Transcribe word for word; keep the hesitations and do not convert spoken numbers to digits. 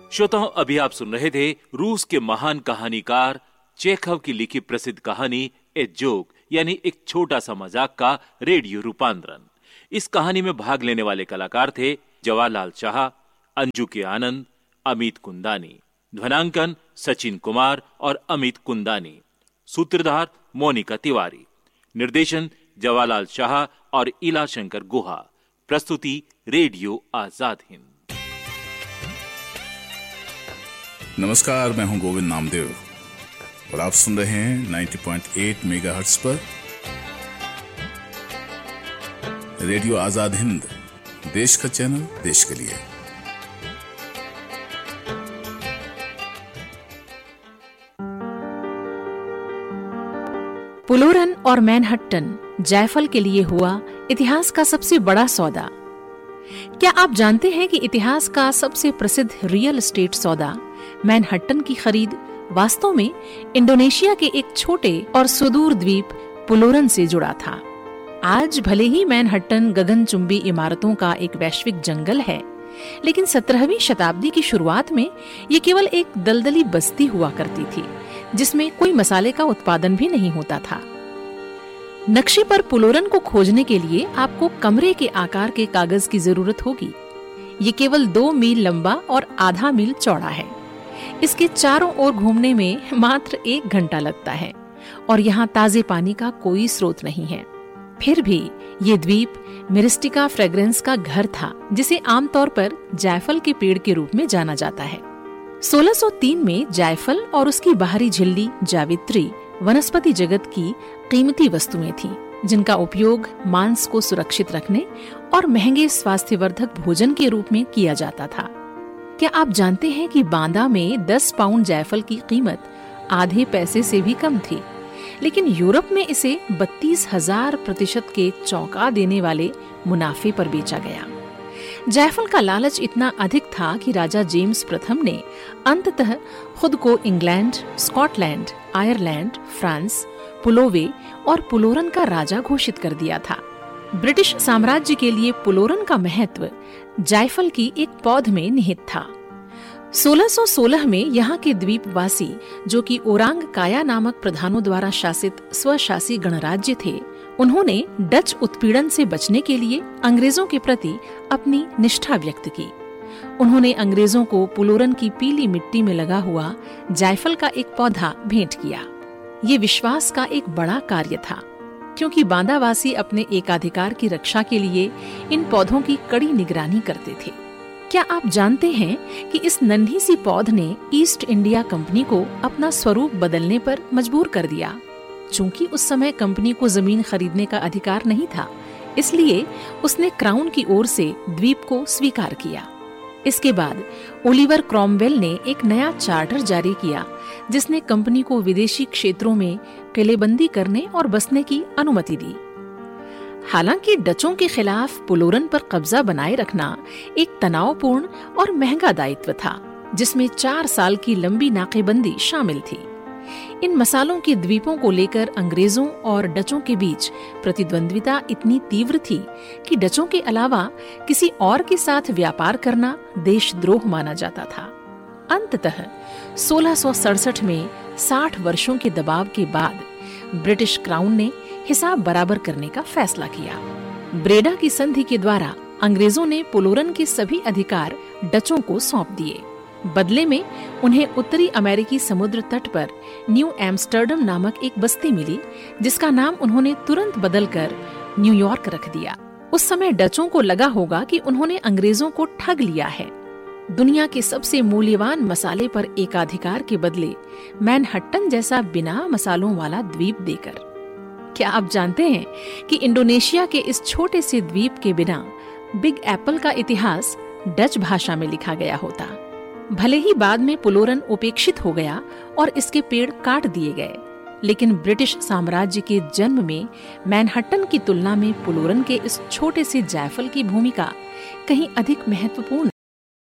श्रोताओं, अभी आप सुन रहे थे रूस के महान कहानीकार चेखव की लिखी प्रसिद्ध कहानी ए जोक यानी एक छोटा सा मजाक का रेडियो रूपांतरण। इस कहानी में भाग लेने वाले कलाकार थे जवाहरलाल शाह, अंजू के आनंद, अमित कुंदानी। ध्वनांकन सचिन कुमार और अमित कुंदानी। सूत्रधार मोनिका तिवारी। निर्देशन जवाहरलाल शाह और इला शंकर गुहा। प्रस्तुति रेडियो आजाद हिंद। नमस्कार, मैं हूं गोविंद नामदेव और आप सुन रहे हैं नब्बे पॉइंट आठ मेगाहर्ट्ज पर रेडियो आजाद हिंद, देश का चैनल, देश के लिए। पुलोरन और मैनहट्टन जायफल के लिए हुआ इतिहास का सबसे बड़ा सौदा। क्या आप जानते हैं कि इतिहास का सबसे प्रसिद्ध रियल एस्टेट सौदा मैनहट्टन की खरीद वास्तव में इंडोनेशिया के एक छोटे और सुदूर द्वीप पुलोरन से जुड़ा था। आज भले ही मैनहट्टन गगनचुंबी इमारतों का एक वैश्विक जंगल है, लेकिन सत्रहवीं शताब्दी की शुरुआत में ये केवल एक दलदली बस्ती हुआ करती थी, जिसमें कोई मसाले का उत्पादन भी नहीं होता था। नक्शे पर पुलोरन को खोजने के लिए आपको कमरे के आकार के कागज की जरूरत होगी। ये केवल दो मील लंबा और आधा मील चौड़ा है। इसके चारों ओर घूमने में मात्र एक घंटा लगता है और यहाँ ताजे पानी का कोई स्रोत नहीं है। फिर भी ये द्वीप मिरिस्टिका फ्रेग्रेंस का घर था, जिसे आमतौर पर जायफल के पेड़ के रूप में जाना जाता है। सोलह सौ तीन में जायफल और उसकी बाहरी झिल्ली जावित्री वनस्पति जगत की कीमती वस्तुएं थीं, जिनका उपयोग मांस को सुरक्षित रखने और महंगे स्वास्थ्यवर्धक भोजन के रूप में किया जाता था। क्या आप जानते हैं कि बांदा में दस पाउंड जायफल की कीमत आधे पैसे से भी कम थी, लेकिन यूरोप में इसे बत्तीस हजार प्रतिशत के चौंका देने वाले मुनाफे पर बेचा गया। जायफल का लालच इतना अधिक था कि राजा जेम्स प्रथम ने अंततः खुद को इंग्लैंड, स्कॉटलैंड, आयरलैंड, फ्रांस, पुलोवे और पुलोरन का राजा घोषित कर दिया था। ब्रिटिश साम्राज्य के लिए पुलोरन का महत्व जायफल की एक पौध में निहित था। सोलह सौ सोलह में यहाँ के द्वीपवासी, जो कि ओरांग काया नामक प्रधानों द्वारा शासित स्वशासी गणराज्य थे, उन्होंने डच उत्पीड़न से बचने के लिए अंग्रेजों के प्रति अपनी निष्ठा व्यक्त की। उन्होंने अंग्रेजों को पुलोरन की पीली मिट्टी में लगा हुआ जायफल का एक पौधा भेंट किया। ये विश्वास का एक बड़ा कार्य था, क्योंकि बांदावासी अपने एकाधिकार की रक्षा के लिए इन पौधों की कड़ी निगरानी करते थे। क्या आप जानते हैं कि इस नन्ही सी पौध ने ईस्ट इंडिया कंपनी को अपना स्वरूप बदलने पर मजबूर कर दिया। चूंकि उस समय कंपनी को जमीन खरीदने का अधिकार नहीं था, इसलिए उसने क्राउन की ओर से द्वीप को स्वीकार किया। इसके बाद ओलिवर क्रॉमवेल ने एक नया चार्टर जारी किया, जिसने कंपनी को विदेशी क्षेत्रों में किलेबंदी करने और बसने की अनुमति दी। हालांकि डचों के खिलाफ पुलोरन पर कब्जा बनाए रखना एक तनावपूर्ण और महंगा दायित्व था, जिसमें चार साल की लंबी नाकेबंदी शामिल थी। इन मसालों के द्वीपों को लेकर अंग्रेजों और डचों के बीच प्रतिद्वंद्विता इतनी तीव्र थी कि डचों के अलावा किसी और के साथ व्यापार करना देशद्रोह माना जाता था। अंततः सोलह सौ सड़सठ में साठ वर्षों के दबाव के बाद ब्रिटिश क्राउन ने हिसाब बराबर करने का फैसला किया। ब्रेडा की संधि के द्वारा अंग्रेजों ने पुलोरन के सभी अधिकार डचों को सौंप दिए। बदले में उन्हें उत्तरी अमेरिकी समुद्र तट पर न्यू एम्स्टर्डम नामक एक बस्ती मिली, जिसका नाम उन्होंने तुरंत बदलकर न्यूयॉर्क रख दिया। उस समय डचों को लगा होगा कि उन्होंने अंग्रेजों को ठग लिया है। दुनिया के सबसे मूल्यवान मसाले पर एकाधिकार के बदले मैनहट्टन जैसा बिना मसालों वाला द्वीप देकर। क्या आप जानते हैं कि इंडोनेशिया के इस छोटे से द्वीप के बिना बिग एप्पल का इतिहास डच भाषा में लिखा गया होता। भले ही बाद में पुलोरन उपेक्षित हो गया और इसके पेड़ काट दिए गए, लेकिन ब्रिटिश साम्राज्य के जन्म में मैनहट्टन की तुलना में पुलोरन के इस छोटे से जायफल की भूमिका कहीं अधिक महत्वपूर्ण